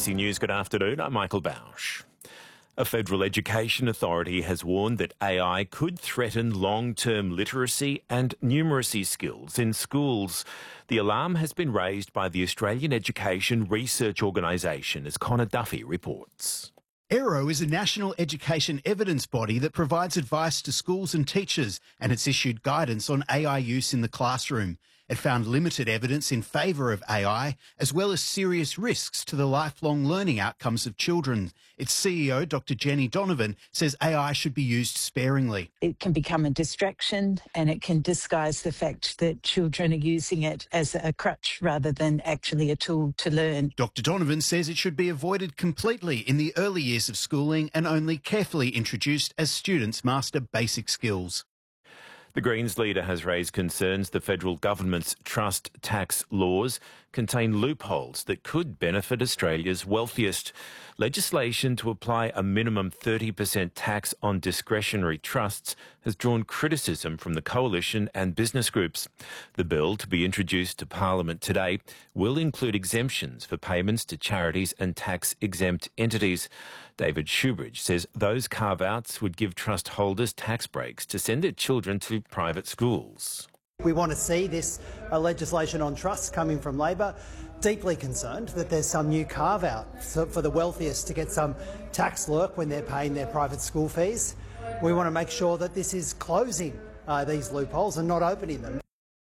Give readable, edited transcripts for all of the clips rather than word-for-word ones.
ABC News, good afternoon. I'm Michael Bausch. A federal education authority has warned that AI could threaten long-term literacy and numeracy skills in schools. The alarm has been raised by the Australian Education Research Organisation, as Connor Duffy reports. AERO is a national education evidence body that provides advice to schools and teachers, and it's issued guidance on AI use in the classroom. It found limited evidence in favour of AI, as well as serious risks to the lifelong learning outcomes of children. Its CEO, Dr. Jenny Donovan, says AI should be used sparingly. It can become a distraction and it can disguise the fact that children are using it as a crutch rather than actually a tool to learn. Dr. Donovan says it should be avoided completely in the early years of schooling and only carefully introduced as students master basic skills. The Greens leader has raised concerns the federal government's trust tax laws contain loopholes that could benefit Australia's wealthiest. Legislation to apply a minimum 30% tax on discretionary trusts has drawn criticism from the coalition and business groups. The bill, to be introduced to Parliament today, will include exemptions for payments to charities and tax-exempt entities. David Shoebridge says those carve-outs would give trust holders tax breaks to send their children to private schools. We want to see this legislation on trusts coming from Labor. Deeply concerned that there's some new carve-out for the wealthiest to get some tax lurk when they're paying their private school fees. We want to make sure that this is closing these loopholes and not opening them.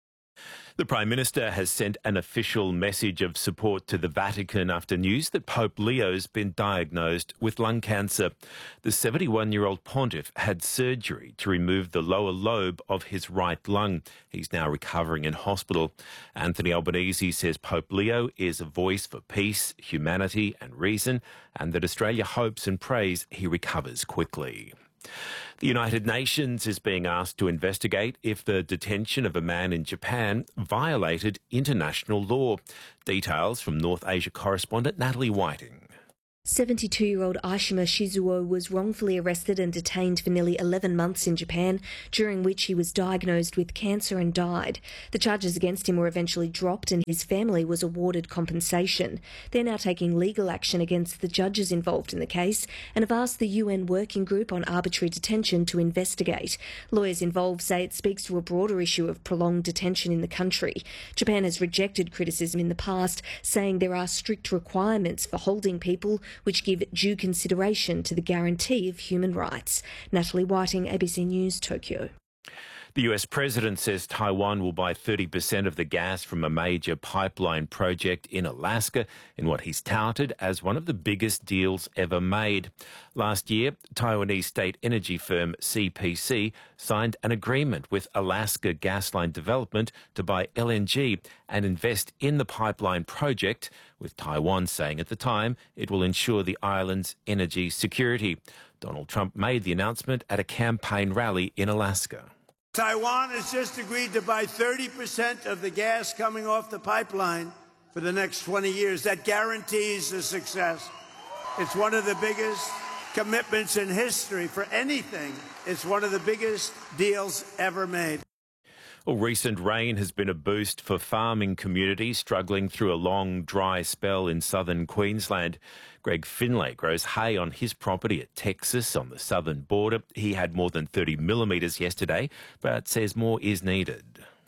The Prime Minister has sent an official message of support to the Vatican after news that Pope Leo's been diagnosed with lung cancer. The 71-year-old pontiff had surgery to remove the lower lobe of his right lung. He's now recovering in hospital. Anthony Albanese says Pope Leo is a voice for peace, humanity and reason, and that Australia hopes and prays he recovers quickly. The United Nations is being asked to investigate if the detention of a man in Japan violated international law. Details from North Asia correspondent Natalie Whiting. 72-year-old Aishima Shizuo was wrongfully arrested and detained for nearly 11 months in Japan, during which he was diagnosed with cancer and died. The charges against him were eventually dropped and his family was awarded compensation. They're now taking legal action against the judges involved in the case and have asked the UN Working Group on Arbitrary Detention to investigate. Lawyers involved say it speaks to a broader issue of prolonged detention in the country. Japan has rejected criticism in the past, saying there are strict requirements for holding people which give due consideration to the guarantee of human rights. Natalie Whiting, ABC News, Tokyo. The US president says Taiwan will buy 30% of the gas from a major pipeline project in Alaska in what he's touted as one of the biggest deals ever made. Last year, Taiwanese state energy firm CPC signed an agreement with Alaska Gasline Development to buy LNG and invest in the pipeline project, with Taiwan saying at the time it will ensure the island's energy security. Donald Trump made the announcement at a campaign rally in Alaska. Taiwan has just agreed to buy 30% of the gas coming off the pipeline for the next 20 years. That guarantees the success. It's one of the biggest commitments in history for anything. It's one of the biggest deals ever made. Well, recent rain has been a boost for farming communities struggling through a long, dry spell in southern Queensland. Greg Finlay grows hay on his property at Texas on the southern border. He had more than 30 millimetres yesterday, but says more is needed.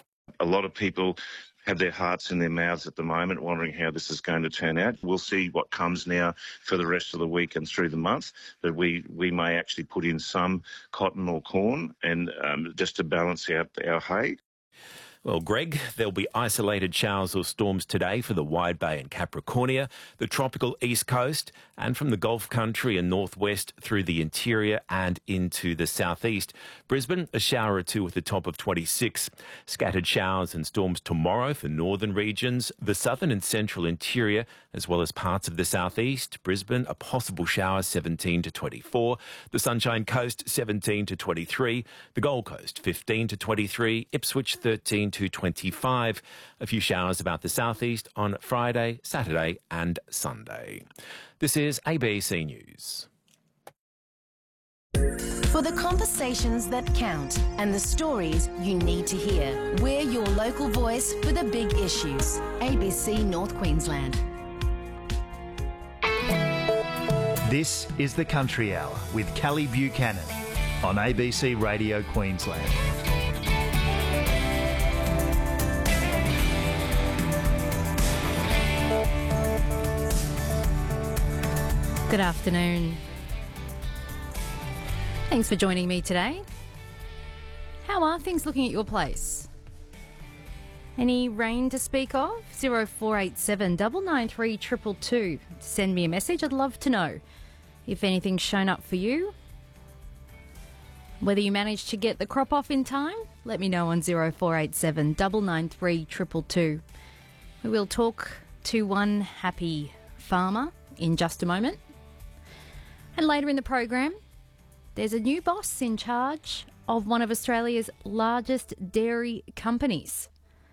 A lot of people have their hearts in their mouths at the moment, wondering how this is going to turn out. We'll see what comes now for the rest of the week and through the month, but we may actually put in some cotton or corn and just to balance out our hay. Well, Greg, there'll be isolated showers or storms today for the Wide Bay and Capricornia, the tropical east coast, and from the Gulf country and northwest through the interior and into the southeast. Brisbane, a shower or two with a top of 26. Scattered showers and storms tomorrow for northern regions, the southern and central interior, as well as parts of the southeast. Brisbane, a possible shower 17 to 24. The Sunshine Coast 17 to 23. The Gold Coast 15 to 23. Ipswich 13 to 25. A few showers about the southeast on Friday, Saturday and Sunday. This is ABC News. For the conversations that count and the stories you need to hear, we're your local voice for the big issues. ABC North Queensland. This is the Country Hour with Kelly Buchanan on ABC Radio Queensland. Good afternoon. Thanks for joining me today. How are things looking at your place? Any rain to speak of? 0487 993 222 to send me a message. I'd love to know if anything's shown up for you. Whether you managed to get the crop off in time, let me know on 0487 993 222. We will talk to one happy farmer in just a moment. And later in the program, there's a new boss in charge of one of Australia's largest dairy companies.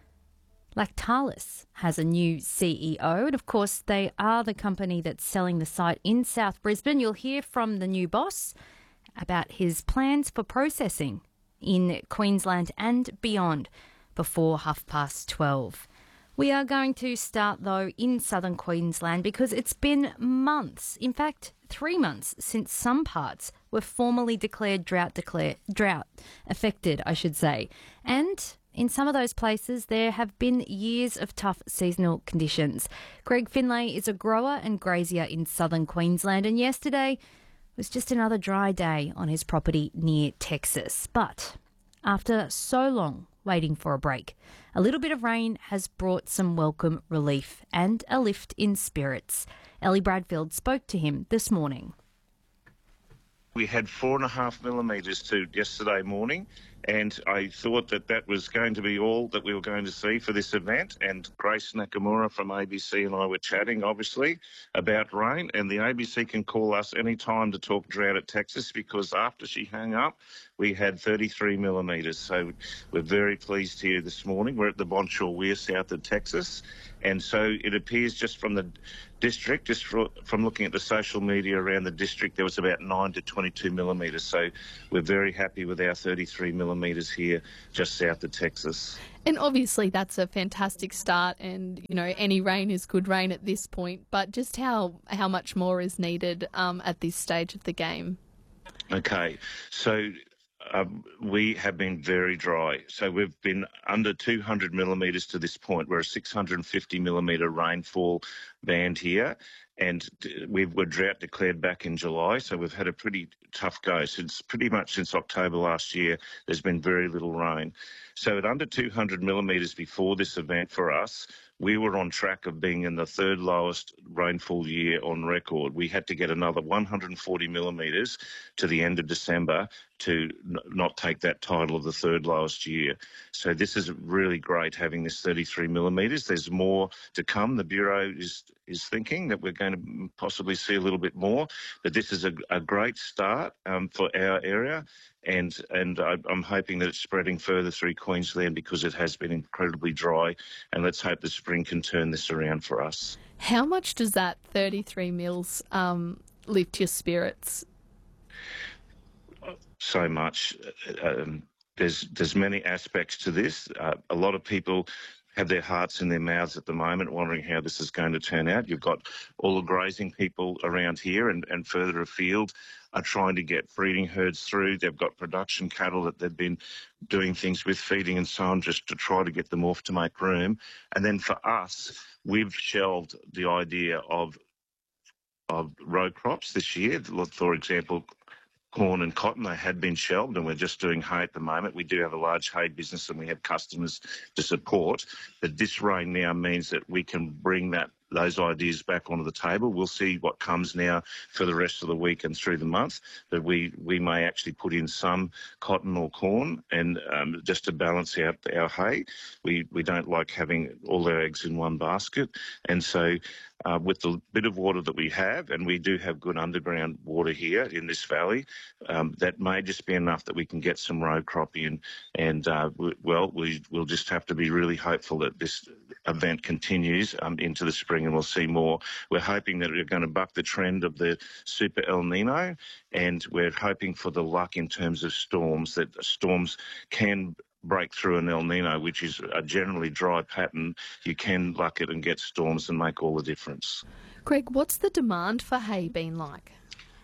Lactalis has a new CEO, and of course they are the company that's selling the site in South Brisbane. You'll hear from the new boss about his plans for processing in Queensland and beyond before 12:30. We are going to start, though, in southern Queensland because it's been months, in fact 3 months, since some parts were formally declared drought affected, I should say. And in some of those places, there have been years of tough seasonal conditions. Greg Finlay is a grower and grazier in southern Queensland, and yesterday was just another dry day on his property near Texas. But after so long waiting for a break, a little bit of rain has brought some welcome relief and a lift in spirits. Ellie Bradfield spoke to him this morning. We had 4.5 millimetres to yesterday morning, and I thought that that was going to be all that we were going to see for this event. And Grace Nakamura from ABC and I were chatting, obviously, about rain. And the ABC can call us any time to talk drought at Texas, because after she hung up, we had 33 millimetres. So we're very pleased here this morning. We're at the Bonchore Weir south of Texas. And so it appears just from the district, from looking at the social media around the district, there was about 9 to 22 millimetres. So we're very happy with our 33 millimetres here just south of Texas. And obviously that's a fantastic start, and, you know, any rain is good rain at this point. But just how much more is needed at this stage of the game? Okay, so we have been very dry. So we've been under 200 millimetres to this point. We're a 650 millimetre rainfall band here, and we were drought declared back in July. So we've had a pretty tough go pretty much since October last year. There's been very little rain. So at under 200 millimetres before this event for us, we were on track of being in the third lowest rainfall year on record. We had to get another 140 millimetres to the end of December to not take that title of the third lowest year. So this is really great having this 33 millimetres. There's more to come. The Bureau is thinking that we're going to possibly see a little bit more, but this is a great start for our area. And I'm hoping that it's spreading further through Queensland because it has been incredibly dry, and let's hope the spring can turn this around for us. How much does that 33 mils lift your spirits? So much. There's many aspects to this. A lot of people have their hearts in their mouths at the moment, wondering how this is going to turn out. You've got all the grazing people around here and further afield are trying to get breeding herds through. They've got production cattle that they've been doing things with, feeding and so on, just to try to get them off to make room. And then for us, we've shelved the idea of row crops this year. For example, corn and cotton, they had been shelved, and we're just doing hay at the moment. We do have a large hay business and we have customers to support, but this rain now means that we can bring those ideas back onto the table. We'll see what comes now for the rest of the week and through the month, but we may actually put in some cotton or corn, and just to balance out our hay. We don't like having all our eggs in one basket, and so with the bit of water that we have, and we do have good underground water here in this valley, that may just be enough that we can get some row crop in, and we'll just have to be really hopeful that this event continues into the spring and we'll see more. We're hoping that we're going to buck the trend of the Super El Nino, and we're hoping for the luck in terms of storms, that storms can break through an El Nino, which is a generally dry pattern. You can luck it and get storms and make all the difference. Greg, what's the demand for hay been like?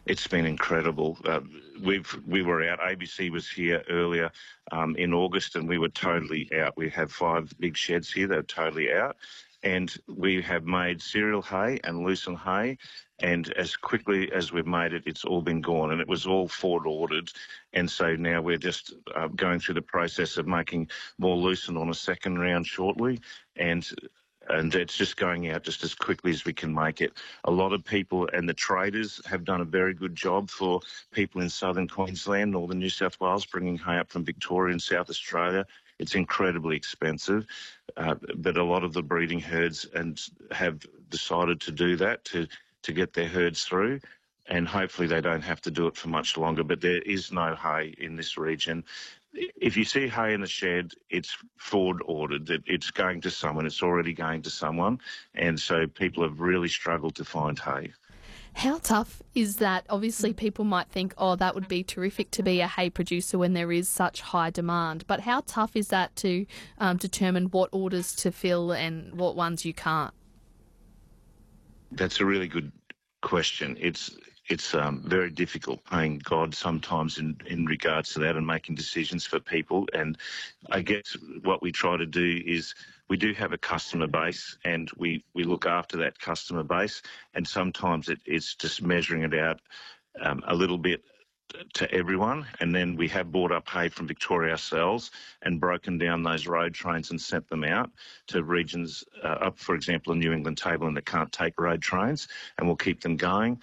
It's been incredible. We were out. ABC was here earlier in August, and we were totally out. We have 5 big sheds here that are totally out, and we have made cereal hay and lucerne hay. And as quickly as we've made it, it's all been gone, and it was all Ford ordered. And so now we're just going through the process of making more lucerne on a second round shortly, and it's just going out just as quickly as we can make it. A lot of people and the traders have done a very good job for people in southern Queensland, northern New South Wales, bringing hay up from Victoria and South Australia. It's incredibly expensive, but a lot of the breeding herds have decided to do that to get their herds through, and hopefully they don't have to do it for much longer. But there is no hay in this region. If you see hay in the shed, it's Ford ordered. It's going to someone. It's already going to someone. And so people have really struggled to find hay. How tough is that? Obviously, people might think, oh, that would be terrific to be a hay producer when there is such high demand. But how tough is that to determine what orders to fill and what ones you can't? That's a really good question. It's very difficult playing God sometimes in regards to that and making decisions for people. And I guess what we try to do is we do have a customer base, and we look after that customer base. And sometimes it's just measuring it out a little bit to everyone. And then we have bought up hay from Victoria ourselves and broken down those road trains and sent them out to regions up, for example, in New England Tableland that can't take road trains, and we'll keep them going.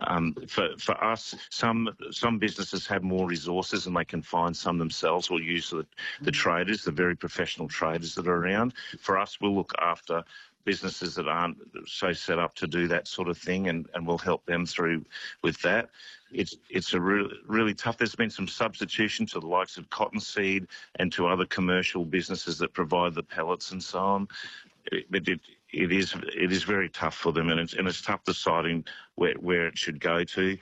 For us, some businesses have more resources and they can find some themselves or use the traders, the very professional traders that are around. For us, we'll look after businesses that aren't so set up to do that sort of thing, and we'll help them through with that. It's a really tough. There's been some substitution to the likes of Cottonseed and to other commercial businesses that provide the pellets and so on. But it is very tough for them, and it's tough deciding where it should go to.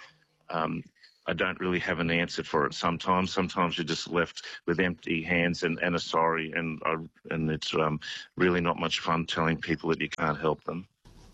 I don't really have an answer for it sometimes. Sometimes you're just left with empty hands and a sorry, and it's really not much fun telling people that you can't help them.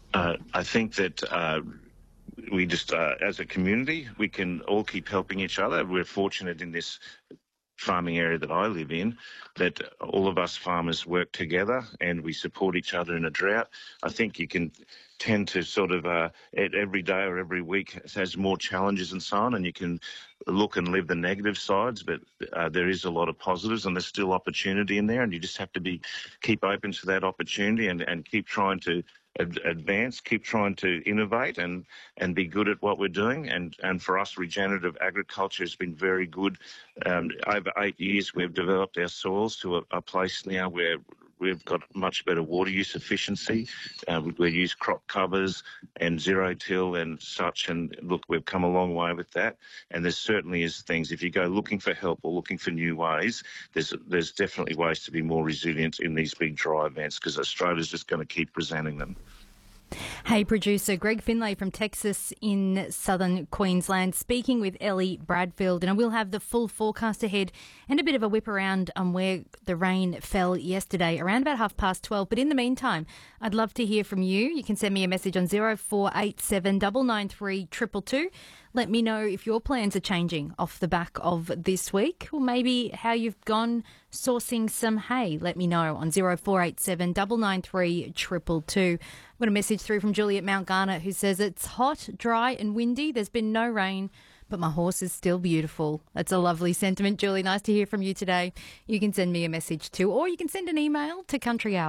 I think that we just, as a community, we can all keep helping each other. We're fortunate in this farming area that I live in that all of us farmers work together and we support each other in a drought. I think you can tend to sort of every day or every week has more challenges and so on, and you can look and live the negative sides, but there is a lot of positives and there's still opportunity in there, and you just have to keep open to that opportunity and keep trying to advance, keep trying to innovate and be good at what we're doing. And for us, regenerative agriculture has been very good. Over 8 years, we've developed our soils to a place now where we've got much better water use efficiency. We use crop covers and zero-till and such, and look, we've come a long way with that. And there certainly is things, if you go looking for help or looking for new ways, there's definitely ways to be more resilient in these big dry events, because Australia's just going to keep presenting them. Hey, producer Greg Finlay from Texas in southern Queensland speaking with Ellie Bradfield, and I will have the full forecast ahead and a bit of a whip around on where the rain fell yesterday around about 12:30. But in the meantime, I'd love to hear from you. You can send me a message on 0487 993 222. Let me know if your plans are changing off the back of this week, or maybe how you've gone sourcing some hay. Let me know on 0487 993 222. I've got a message through from Julie at Mount Garnet who says it's hot, dry and windy. There's been no rain, but my horse is still beautiful. That's a lovely sentiment, Julie. Nice to hear from you today. You can send me a message too, or you can send an email to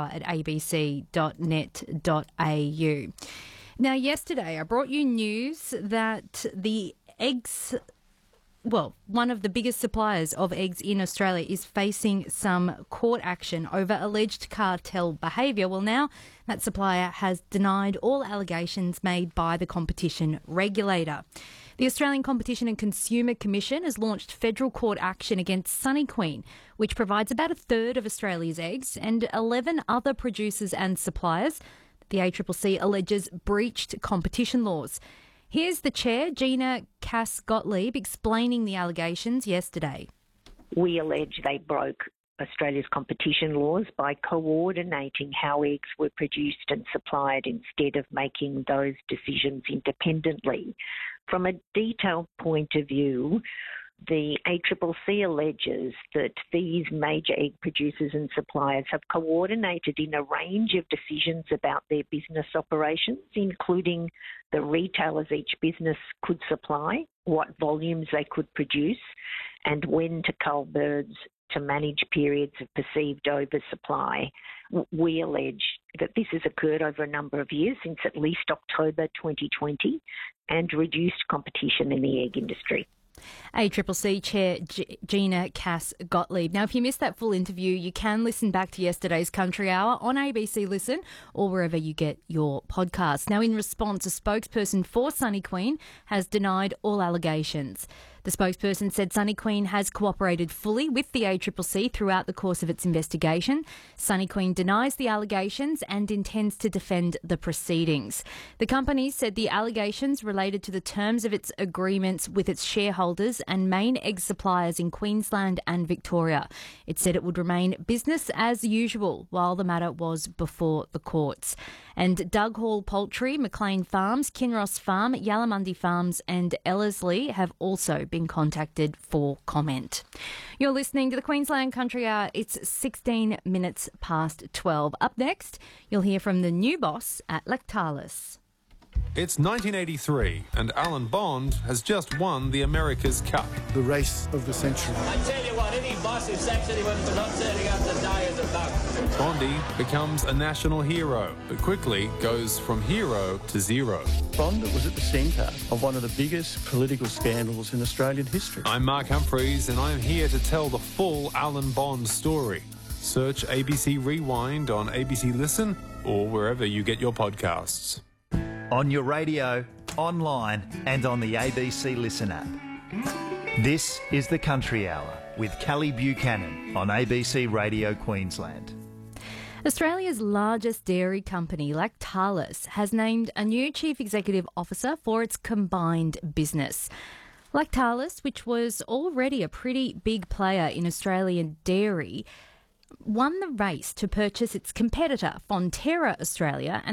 countryhour@abc.net.au. Now, yesterday I brought you news that the eggs, well, one of the biggest suppliers of eggs in Australia is facing some court action over alleged cartel behaviour. Well, now that supplier has denied all allegations made by the competition regulator. The Australian Competition and Consumer Commission has launched federal court action against Sunny Queen, which provides about a third of Australia's eggs, and 11 other producers and suppliers. The ACCC alleges breached competition laws. Here's the chair, Gina Cass-Gottlieb, explaining the allegations yesterday. We allege they broke Australia's competition laws by coordinating how eggs were produced and supplied instead of making those decisions independently. From a detailed point of view, the ACCC alleges that these major egg producers and suppliers have coordinated in a range of decisions about their business operations, including the retailers each business could supply, what volumes they could produce, and when to cull birds to manage periods of perceived oversupply. We allege that this has occurred over a number of years, since at least October 2020, and reduced competition in the egg industry. ACCC Chair Gina Cass-Gottlieb. Now, if you missed that full interview, you can listen back to yesterday's Country Hour on ABC Listen or wherever you get your podcasts. Now, in response, a spokesperson for Sunny Queen has denied all allegations. The spokesperson said Sunny Queen has cooperated fully with the ACCC throughout the course of its investigation. Sunny Queen denies the allegations and intends to defend the proceedings. The company said the allegations related to the terms of its agreements with its shareholders and main egg suppliers in Queensland and Victoria. It said it would remain business as usual while the matter was before the courts. And Doug Hall Poultry, McLean Farms, Kinross Farm, Yallamundi Farms and Ellerslie have also been contacted for comment. You're listening to the Queensland Country Hour. It's 16 minutes past 12. Up next, you'll hear from the new boss at Lactalis. It's 1983 and Alan Bond has just won the America's Cup. The race of the century. I tell you what, any boss who sacks anyone for not turning up to die is a bug. Bondy becomes a national hero, but quickly goes from hero to zero. Bond was at the centre of one of the biggest political scandals in Australian history. I'm Mark Humphreys and I'm here to tell the full Alan Bond story. Search ABC Rewind on ABC Listen or wherever you get your podcasts. On your radio, online and on the ABC Listen app. This is the Country Hour with Callie Buchanan on ABC Radio Queensland. Australia's largest dairy company, Lactalis, has named a new chief executive officer for its combined business. Lactalis, which was already a pretty big player in Australian dairy, won the race to purchase its competitor, Fonterra Australia, and